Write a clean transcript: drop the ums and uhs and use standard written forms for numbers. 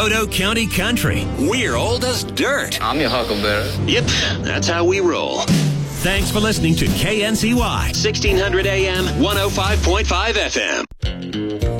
Otoe County Country. We're old as dirt. I'm your huckleberry. Yep, that's how we roll. Thanks for listening to KNCY 1600 AM 105.5 FM.